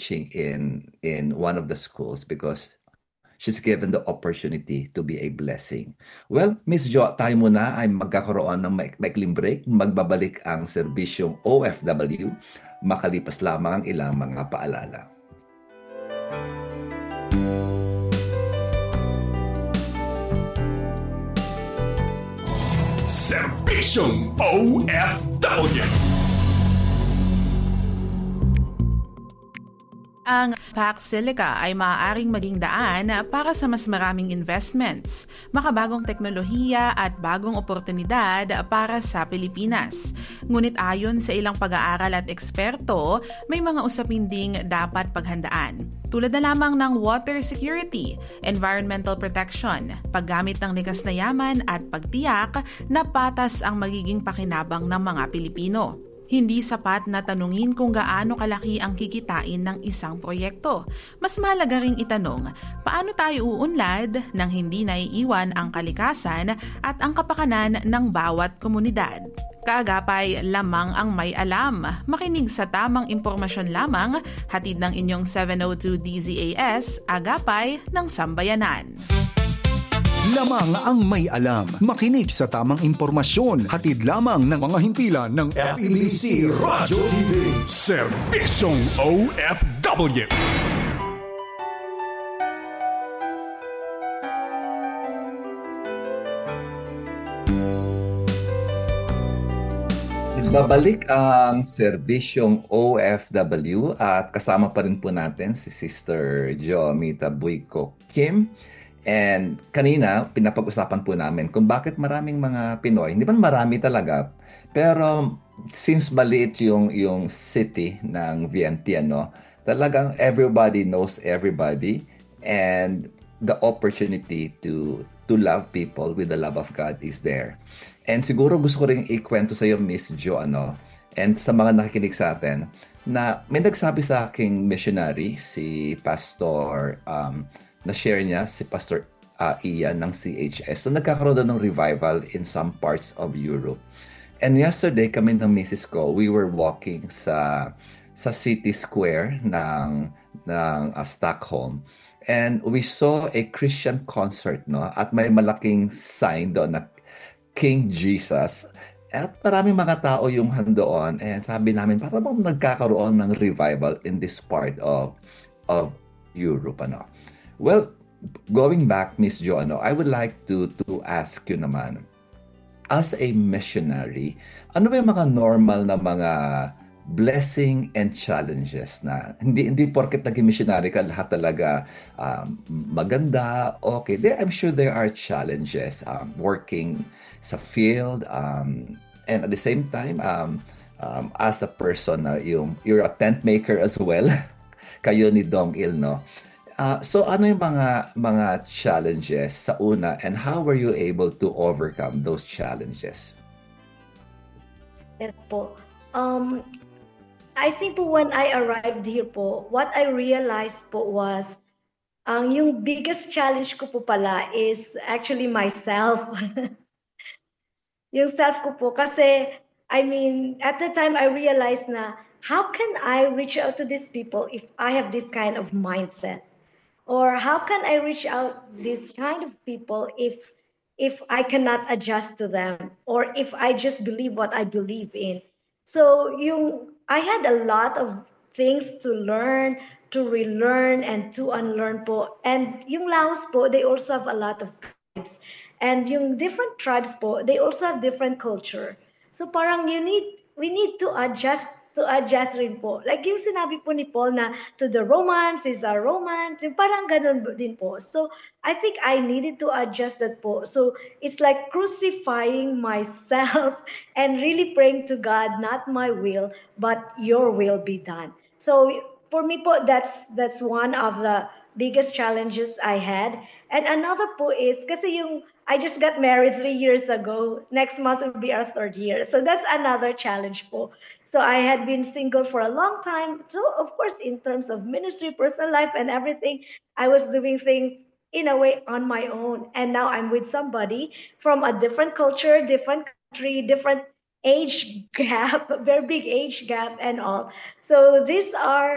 teaching in one of the schools because she's given the opportunity to be a blessing. Well, Miss Jo, tayo muna ay magkakaroon ng maikling break. Magbabalik ang serbisyong OFW makalipas lamang ang ilang mga paalala. Serbisyong OFW. Ang Pax Silica ay maaaring maging daan para sa mas maraming investments, makabagong teknolohiya at bagong oportunidad para sa Pilipinas. Ngunit ayon sa ilang pag-aaral at eksperto, may mga usapin ding dapat paghandaan. Tulad na lamang ng water security, environmental protection, paggamit ng likas na yaman at pagtiyak na patas ang magiging pakinabang ng mga Pilipino. Hindi sapat na tanungin kung gaano kalaki ang kikitain ng isang proyekto. Mas mahalaga ring itanong, paano tayo uunlad nang hindi naiiwan ang kalikasan at ang kapakanan ng bawat komunidad? Kaagapay lamang ang may alam. Makinig sa tamang impormasyon lamang, hatid ng inyong 702 DZAS, Agapay ng Sambayanan. Lamang ang may alam. Makinig sa tamang impormasyon. Hatid lamang ng mga himpilan ng FEBC Radyo TV. Serbisyong OFW. Babalik ang serbisyong OFW at kasama pa rin po natin si Sister Jomita Buyko Kim. And kanina, pinapag-usapan po namin kung bakit maraming mga Pinoy, hindi man marami talaga, pero since maliit yung city ng Vientiane, talagang everybody knows everybody and the opportunity to love people with the love of God is there. And siguro gusto ko rin ikwento sa iyo, Miss Jo, and sa mga nakikinig sa atin, na may nagsabi sa aking missionary, si Pastor na-share niya si Pastor Ian ng CHS na nagkakaroon doon ng revival in some parts of Europe. And yesterday, kami ng Mrs. ko, we were walking sa city square ng Stockholm. And we saw a Christian concert, no? At may malaking sign doon na King Jesus. At maraming mga tao yung handoon. And sabi namin, para bang nagkakaroon ng revival in this part of Europe, Well, going back, Miss Jo, I would like to ask you naman, as a missionary, ano ba yung mga normal na mga blessing and challenges na hindi porket naging missionary ka lahat talaga maganda, okay. I'm sure there are challenges working sa field and at the same time as a person na you're a tent maker as well. Kayo ni Dong Il, no? So ano yung mga challenges sa una and how were you able to overcome those challenges? Yes po. I think po when I arrived here po, what I realized po was yung biggest challenge ko po pala is actually myself. Yung self ko po kasi I mean at the time I realized na how can I reach out to these people if I have this kind of mindset? Or how can I reach out this kind of people if I cannot adjust to them or if I just believe what I believe in? So I had a lot of things to learn, to relearn and to unlearn po. And yung Laos po, they also have a lot of tribes. And yung different tribes po, they also have different culture. So parang we need to adjust rin po. Like yung sinabi po ni Paul na to the Romans is a Roman, parang ganun din po. So I think I needed to adjust that po. So it's like crucifying myself and really praying to God, not my will, but your will be done. So for me po, that's one of the biggest challenges I had. And another po is, kasi I just got married 3 years ago. Next month will be our 3rd year. So that's another challenge po. So I had been single for a long time. So of course, in terms of ministry, personal life and everything, I was doing things in a way on my own. And now I'm with somebody from a different culture, different country, different age gap, very big age gap and all. So these are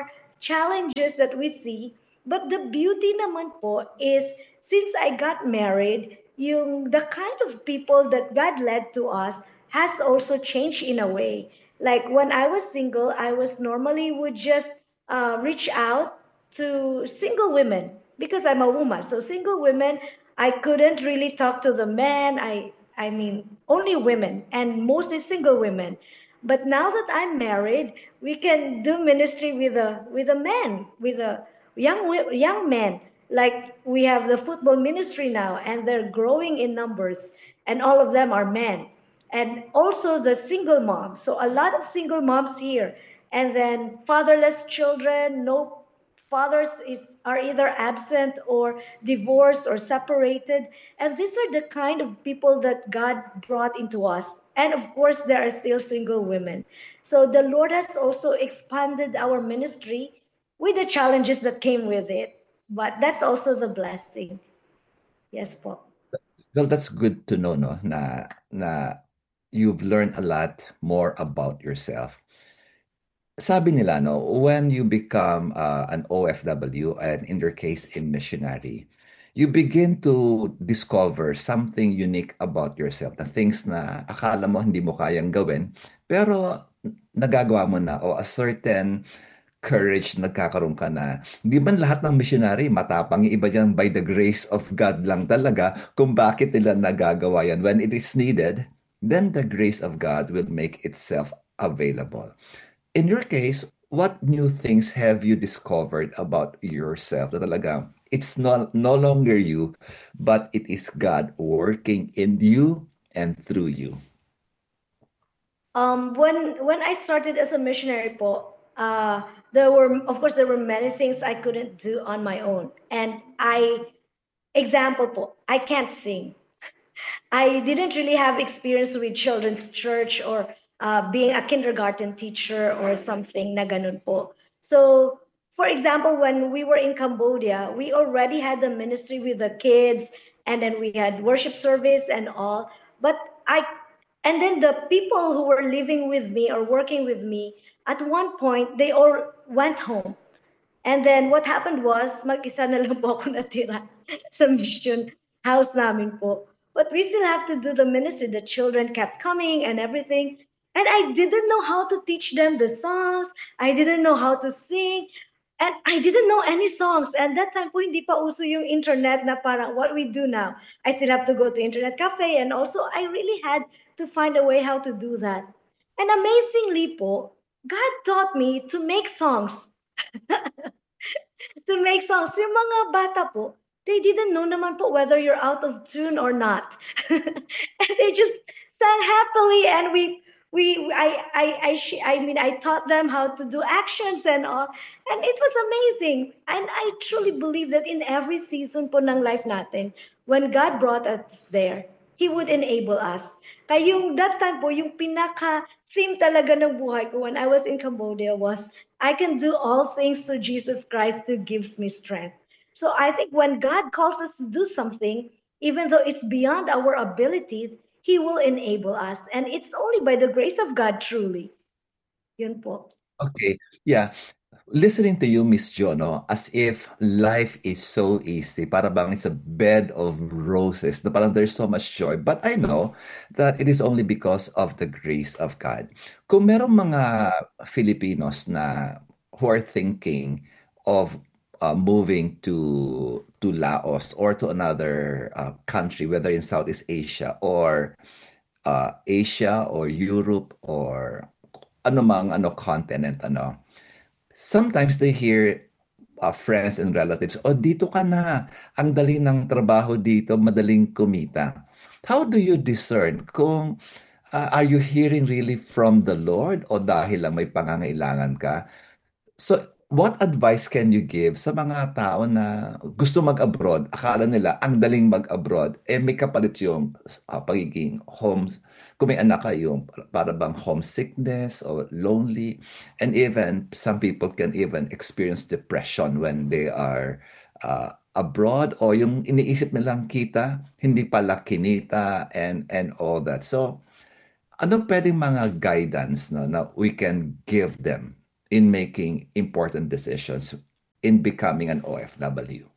challenges that we see. But the beauty naman po is, since I got married, the kind of people that God led to us has also changed in a way. Like when I was single, I was normally would just reach out to single women because I'm a woman. So single women, I couldn't really talk to the men. I mean only women and mostly single women. But now that I'm married, we can do ministry with a man, with a young men. Like we have the football ministry now, and they're growing in numbers, and all of them are men. And also the single moms. So a lot of single moms here, and then fatherless children, no fathers are either absent or divorced or separated. And these are the kind of people that God brought into us. And of course, there are still single women. So the Lord has also expanded our ministry with the challenges that came with it. But that's also the blessing. Yes, po. Well, that's good to know, no, na you've learned a lot more about yourself. Sabi nila, no, when you become an OFW, and in your case, a missionary, you begin to discover something unique about yourself, na things na akala mo hindi mo kayang gawin, pero nagagawa mo na, o a certain courage nagkakaroon ka na. Hindi man lahat ng missionary matapang, yung iba dyan by the grace of God lang talaga kung bakit nila nagagawa yan. When it is needed, then the grace of God will make itself available. In your case, what new things have you discovered about yourself na talaga it's no longer you, but it is God working in you and through you? When I started as a missionary po, there were, of course, there were many things I couldn't do on my own. And example po, I can't sing. I didn't really have experience with children's church or being a kindergarten teacher or something na ganun po. So, for example, when we were in Cambodia, we already had the ministry with the kids, and then we had worship service and all. But and then the people who were living with me or working with me, at one point, they all went home. And then what happened was, mag-isa na lang po ako natira sa mission house namin po. But we still have to do the ministry. The children kept coming and everything. And I didn't know how to teach them the songs. I didn't know how to sing. And I didn't know any songs. And that time po, hindi pa uso yung internet na parang what we do now. I still have to go to internet cafe. And also, I really had to find a way how to do that. And amazingly po, God taught me to make songs. To make songs. Yung mga bata po, they didn't know naman po whether you're out of tune or not. And they just sang happily, and I taught them how to do actions and all. And it was amazing. And I truly believe that in every season po ng life natin, when God brought us there, He would enable us. Kaya yung that time po, yung pinaka-theme talaga ng buhay ko when I was in Cambodia was, I can do all things through Jesus Christ who gives me strength. So I think when God calls us to do something, even though it's beyond our abilities, He will enable us. And it's only by the grace of God, truly. Yun po. Okay, yeah. Listening to you, Miss Jono, as if life is so easy, para bang it's a bed of roses, na parang there's so much joy. But I know that it is only because of the grace of God. Kung merong mga Filipinos na who are thinking of moving to Laos or to another country, whether in Southeast Asia or Asia or Europe or anumang continent, sometimes they hear friends and relatives, oh, dito ka na. Ang dali ng trabaho dito, madaling kumita. How do you discern kung are you hearing really from the Lord o dahil lang may pangangailangan ka? So, what advice can you give sa mga tao na gusto mag-abroad? Akala nila ang daling mag-abroad, may kapalit yung pagiging homes. Kung may anak kayo, para bang homesickness or lonely. And even some people can even experience depression when they are abroad, o yung iniisip nilang kita, hindi pala kinita and all that. So, ano pwedeng mga guidance na we can give them in making important decisions in becoming an OFW?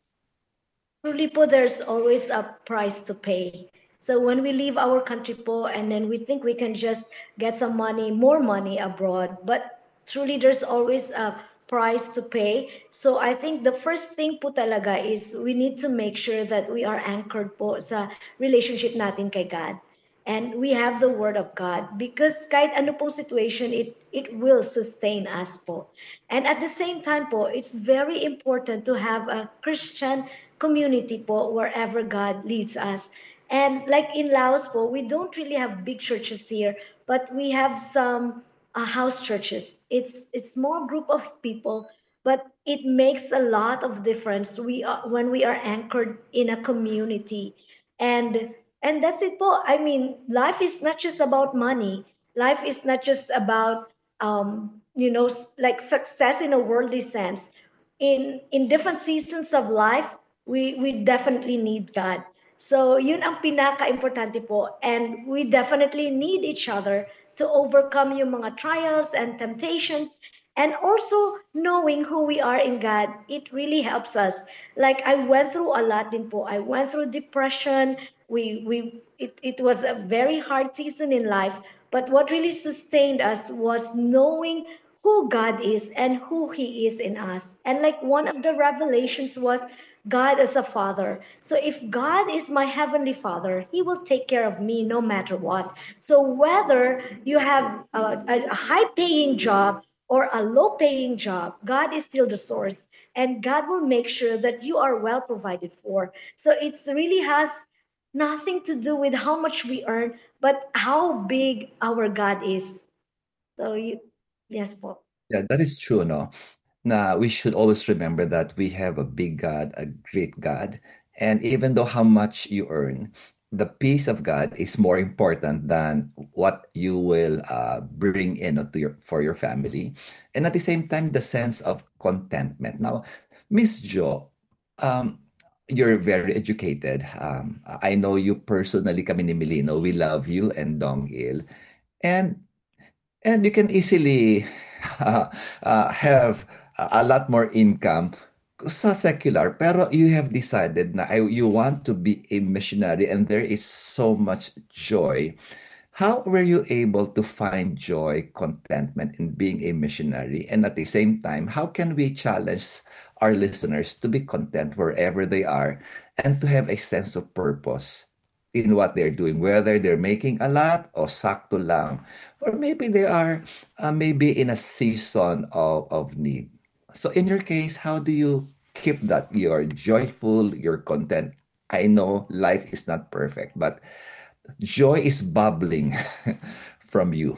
Truly po, there's always a price to pay. So when we leave our country po, and then we think we can just get some money, more money abroad, but truly there's always a price to pay. So I think the first thing po talaga is we need to make sure that we are anchored po sa relationship natin kay God. And we have the word of God because kahit ano pong situation, it will sustain us po. And at the same time po, it's very important to have a Christian community po wherever God leads us. And like in Laos po, we don't really have big churches here, but we have some house churches. It's small group of people, but it makes a lot of difference. We are when we are anchored in a community, and and that's it po. I mean, life is not just about money. Life is not just about like success in a worldly sense. In different seasons of life, we definitely need God. So yun ang pinaka-importante po. And we definitely need each other to overcome yung mga trials and temptations. And also knowing who we are in God, it really helps us. Like I went through a lot din po. I went through depression. It was a very hard season in life. But what really sustained us was knowing who God is and who He is in us. And like one of the revelations was God as a father. So if God is my heavenly father, He will take care of me no matter what. So whether you have a high paying job or a low paying job, God is still the source. And God will make sure that you are well provided for. So it really has nothing to do with how much we earn, but how big our God is. So yes, po. Yeah, that is true, no? Now, we should always remember that we have a big God, a great God. And even though how much you earn, the peace of God is more important than what you will bring in to for your family. And at the same time, the sense of contentment. Now, Miss Jo, um, you're very educated. I know you personally, kami ni Melino. We love you and Dong Il. And and you can easily have a lot more income sa secular, pero you have decided na you want to be a missionary and there is so much joy. How were you able to find joy, contentment in being a missionary? And at the same time, how can we challenge our listeners to be content wherever they are and to have a sense of purpose in what they're doing, whether they're making a lot or sakto lang, or maybe they are maybe in a season of need. So in your case, how do you keep that? You're joyful, you're content. I know life is not perfect, but joy is bubbling from you.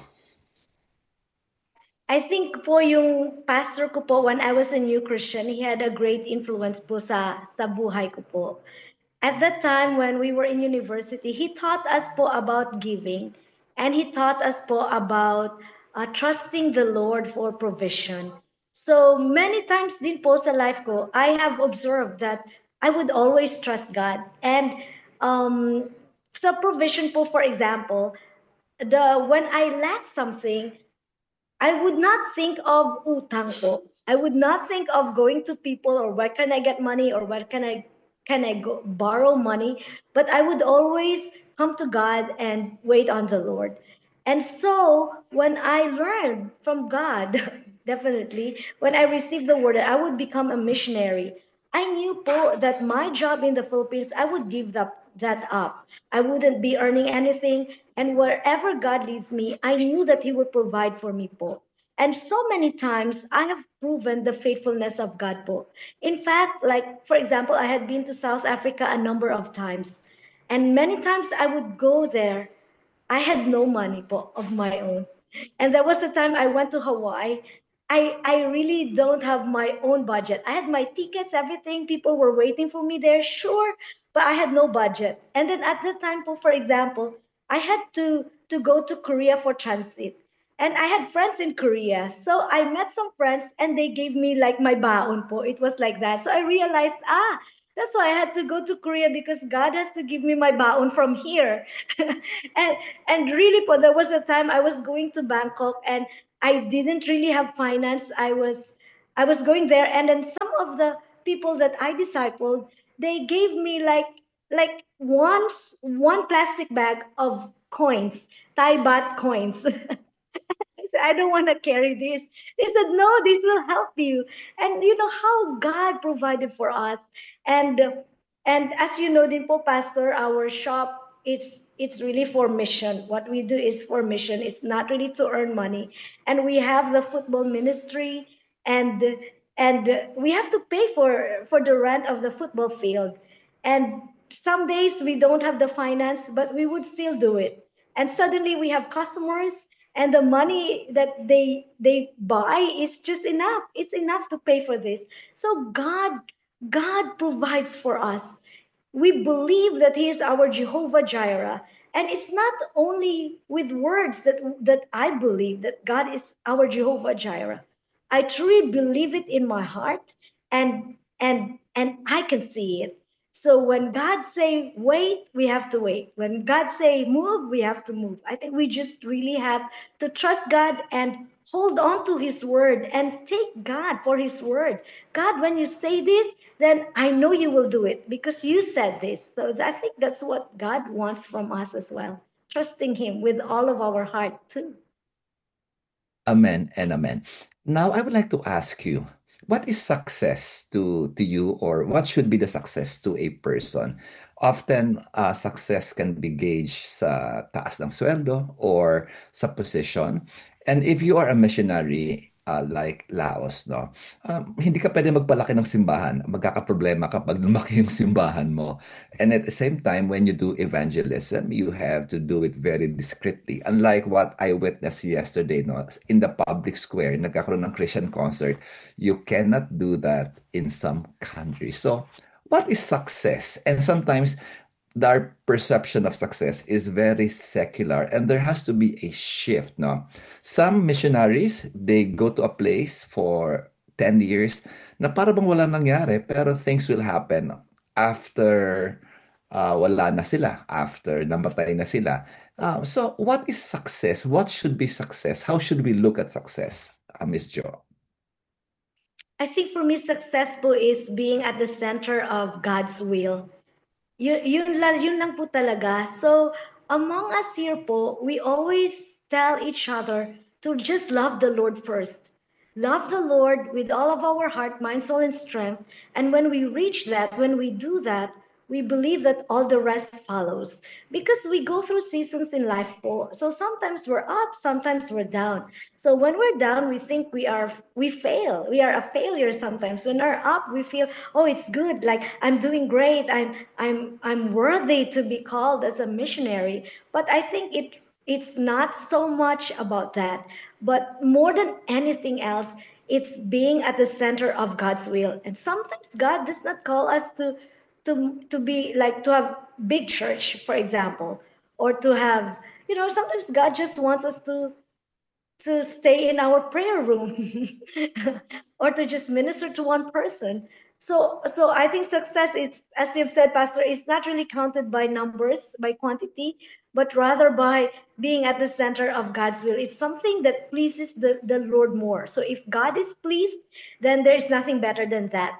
I think po yung pastor ko po when I was a new Christian, he had a great influence po sa buhay ko po. At that time when we were in university, he taught us po about giving and he taught us po about trusting the Lord for provision. So many times din po sa life ko, I have observed that I would always trust God. And um, sa provision po, for example, when I lack something, I would not think of utang po. I would not think of going to people or where can I get money or where can I go borrow money, but I would always come to God and wait on the Lord. And so when I learned from God, definitely, when I received the word that I would become a missionary, I knew po that my job in the Philippines, I would give that up. I wouldn't be earning anything. And wherever God leads me, I knew that He would provide for me po. And so many times I have proven the faithfulness of God po. In fact, like for example, I had been to South Africa a number of times. And many times I would go there. I had no money po of my own. And there was a time I went to Hawaii. I really don't have my own budget. I had my tickets, everything. People were waiting for me there, sure, but I had no budget. And then at the time, po, for example, I had to go to Korea for transit. And I had friends in Korea. So I met some friends and they gave me like my baon po. It was like that. So I realized, that's why I had to go to Korea because God has to give me my baon from here. and and really po, there was a time I was going to Bangkok and I didn't really have finance. I was going there, and then some of the people that I discipled, they gave me like one plastic bag of coins, Thai baht coins. I said, I don't want to carry this. They said, no, this will help you. And you know how God provided for us. And and as you know, Dimple Pastor, our shop, it's really for mission. What we do is for mission. It's not really to earn money. And we have the football ministry, and and we have to pay for the rent of the football field. And some days we don't have the finance, but we would still do it. And suddenly we have customers, and the money that they buy is just enough. It's enough to pay for this. So God provides for us. We believe that he is our Jehovah Jireh, and it's not only with words that I believe that God is our Jehovah Jireh. I truly believe it in my heart, and I can see it. So when God say wait, we have to wait. When God say move, we have to move. I think we just really have to trust God and hold on to his word and take God for his word. God, when you say this, then I know you will do it because you said this. So I think that's what God wants from us as well. Trusting him with all of our heart too. Amen and amen. Now, I would like to ask you, what is success to you, or what should be the success to a person? Often, success can be gauged sa taas ng sweldo or sa position. And if you are a missionary, like Laos, no, hindi ka pwede magpalaki ng simbahan. Magkakaproblema kapag lumaki yung simbahan mo. And at the same time, when you do evangelism, you have to do it very discreetly. Unlike what I witnessed yesterday, no, in the public square, nagkakaroon ng Christian concert, you cannot do that in some countries. So, what is success? And sometimes our perception of success is very secular, and there has to be a shift, no? Some missionaries, they go to a place for 10 years na para bang wala nangyari, pero things will happen after wala na sila, after namatay na sila. So what is success? What should be success? How should we look at success, Miss Jo? I think for me, successful is being at the center of God's will. Yun lang po talaga. So, among us here po, we always tell each other to just love the Lord first. Love the Lord with all of our heart, mind, soul, and strength. And when we reach that, when we do that, we believe that all the rest follows. Because we go through seasons in life po. So sometimes we're up, sometimes we're down. So when we're down, we think we fail. We are a failure sometimes. When we're up, we feel, oh, it's good. Like I'm doing great. I'm worthy to be called as a missionary. But I think it's not so much about that. But more than anything else, it's being at the center of God's will. And sometimes God does not call us to be like to have big church, for example, or to have, sometimes God just wants us to stay in our prayer room or to just minister to one person. So I think success is, as you've said, Pastor, is not really counted by numbers, by quantity, but rather by being at the center of God's will. It's something that pleases the Lord more. So if God is pleased, then there's nothing better than that.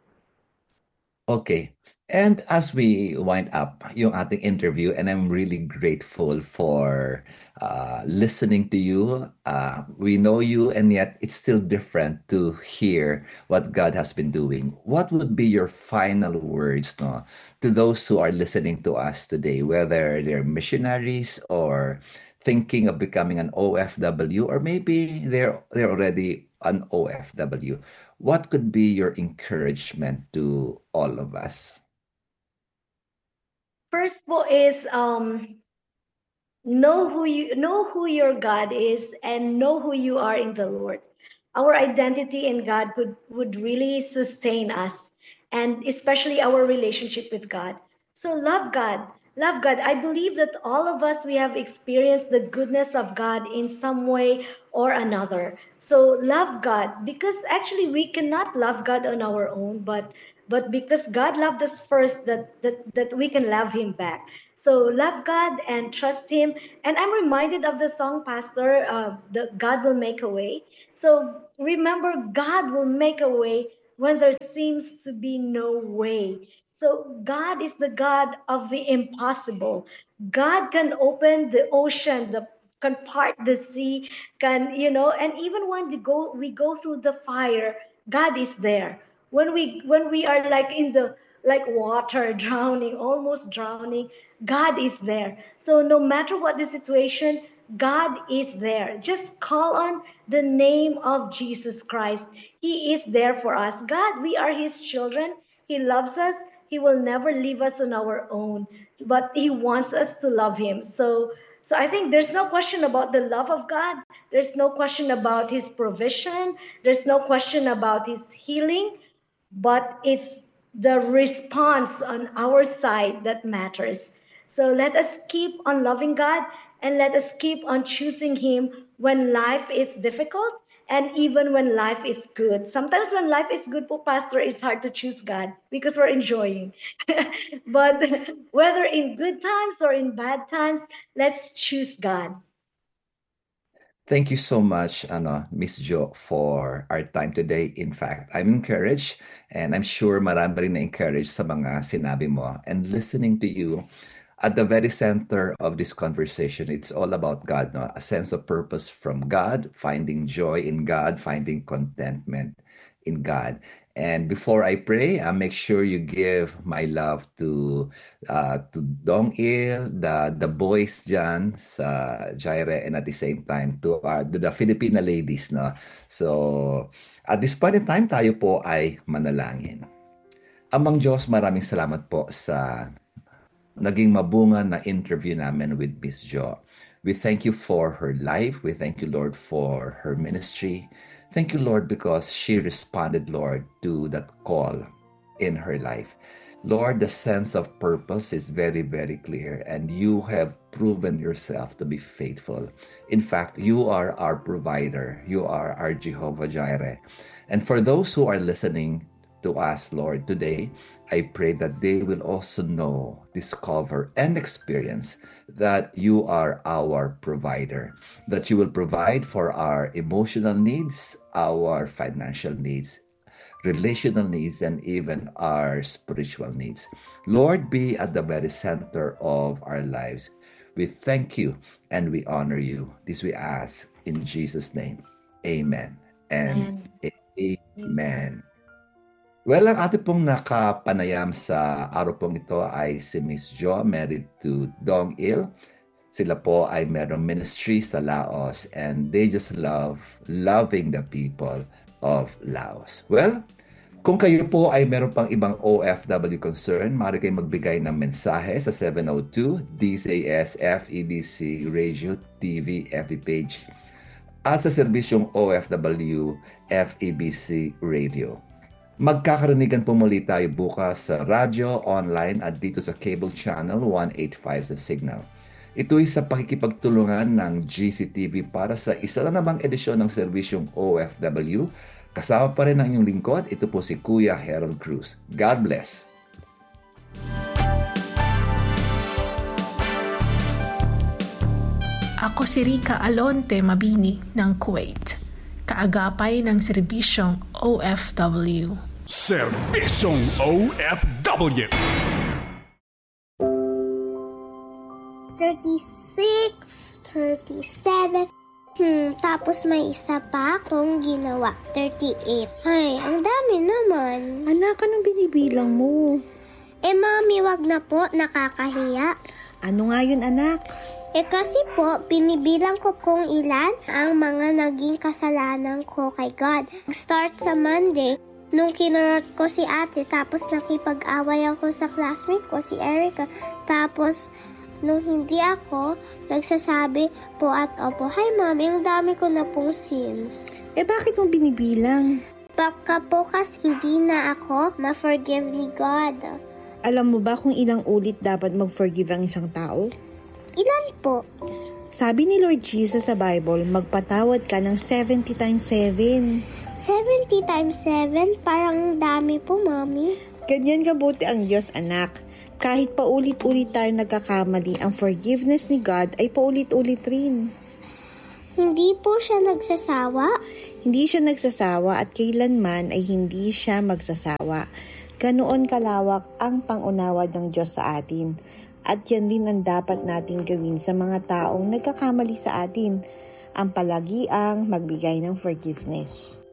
Okay. And as we wind up yung ating interview, and I'm really grateful for listening to you. We know you, and yet it's still different to hear what God has been doing. What would be your final words, no, to those who are listening to us today, whether they're missionaries or thinking of becoming an OFW, or maybe they're already an OFW? What could be your encouragement to all of us? First of all is know who your God is and know who you are in the Lord. Our identity in God would really sustain us, and especially our relationship with God. So love God. Love God. I believe that all of us, we have experienced the goodness of God in some way or another. So love God, because actually we cannot love God on our own, but because God loved us first, that we can love him back. So love God and trust him. And I'm reminded of the song, Pastor, that God will make a way. So remember, God will make a way when there seems to be no way. So God is the God of the impossible. God can open the ocean, can part the sea, can, and even when we go through the fire, God is there. When we are like in the like water drowning, almost drowning, God is there. So no matter what the situation, God is there. Just call on the name of Jesus Christ. He is there for us. God, we are his children. He loves us. He will never leave us on our own, but he wants us to love him. So I think there's no question about the love of God. There's no question about his provision. There's no question about his healing, but it's the response on our side that matters. So let us keep on loving God, and let us keep on choosing him when life is difficult and even when life is good. Sometimes when life is good, po Pastor, it's hard to choose God because we're enjoying. But whether in good times or in bad times, let's choose God. Thank you so much, Miss Jo, for our time today. In fact, I'm encouraged and I'm sure marami rin na-encouraged sa mga sinabi mo. And listening to you, at the very center of this conversation, it's all about God, no? A sense of purpose from God, finding joy in God, finding contentment in God. And before I pray, make sure you give my love to Dong Il, the boys dyan sa Jaire, and at the same time to the Filipina ladies, no? So at this point in time, tayo po ay manalangin. Amang Diyos, maraming salamat po sa naging mabunga na interview namin with Miss Jo. We thank you for her life. We thank you, Lord, for her ministry. Thank you, Lord, because she responded, Lord, to that call in her life. Lord, the sense of purpose is very, very clear, and you have proven yourself to be faithful. In fact, you are our provider. You are our Jehovah Jireh. And for those who are listening to us, Lord, today, I pray that they will also know, discover, and experience that you are our provider, that you will provide for our emotional needs, our financial needs, relational needs, and even our spiritual needs. Lord, be at the very center of our lives. We thank you and we honor you. This we ask in Jesus' name. Amen and amen. Well, ang ating pong nakapanayam sa araw pong ito ay si Miss Jo, married to Dong Il. Sila po ay merong ministry sa Laos, and they just loving the people of Laos. Well, kung kayo po ay meron pang ibang OFW concern, maaari kayong magbigay ng mensahe sa 702 DZS FEBC Radio TV FB page at sa serbisyong OFW FEBC Radio. Magkakaranigan po muli tayo bukas sa radyo, online at dito sa cable channel 185 sa Signal. Ito'y sa pakikipagtulungan ng GCTV para sa isa na namang edisyon ng serbisyong OFW. Kasama pa rin ang inyong lingkod, ito po si Kuya Harold Cruz. God bless! Ako si Rica Alonte Mabini ng Kuwait. Kaagapay ng serbisyong OFW. Serbisyong OFW. 36, 37. Tapos may isa pa akong ginawa. 38. Ay, ang dami naman. Anak, anong binibilang mo? Mami, wag na po. Nakakahiya. Ano nga yun, anak? Kasi po, binibilang ko kung ilan ang mga naging kasalanan ko kay God. Start sa Monday, nung kinurot ko si ate, tapos nakipag-away ako sa classmate ko, si Erica. Tapos, nung hindi ako, nagsasabi po at opo, "Hi, Mami, ang dami ko na pong sins." Bakit mo binibilang? Baka po kasi hindi na ako ma-forgive ni God. Alam mo ba kung ilang ulit dapat mag-forgive ang isang tao? Ilan po? Sabi ni Lord Jesus sa Bible, magpatawad ka ng 70 times 7. 70 times 7? Parang dami po, Mami. Ganyan kabuti ang Diyos, anak. Kahit paulit-ulit tayo nagkakamali, ang forgiveness ni God ay paulit-ulit rin. Hindi po siya nagsasawa? Hindi siya nagsasawa at kailanman ay hindi siya magsasawa. Ganoon kalawak ang pangunawa ng Diyos sa atin. At yan din ang dapat natin gawin sa mga taong nagkakamali sa atin. Ang palagiang magbigay ng forgiveness.